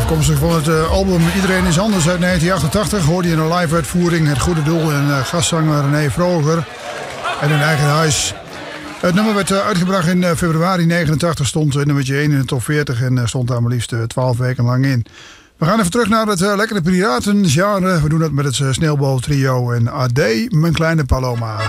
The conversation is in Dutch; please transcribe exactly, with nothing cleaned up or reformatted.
Afkomstig van het uh, album Iedereen is Anders uit negentien achtentachtig hoorde je een live uitvoering Het Goede Doel en uh, gastzanger René Vroger en hun eigen huis. Het nummer werd uh, uitgebracht in uh, februari negenentachtig, stond uh, nummertje één in de top veertig en uh, stond daar maar liefst uh, twaalf weken lang in. We gaan even terug naar het uh, lekkere piratengenre. We doen dat met het uh, Sneeuwbal Trio en A D, Mijn Kleine Paloma.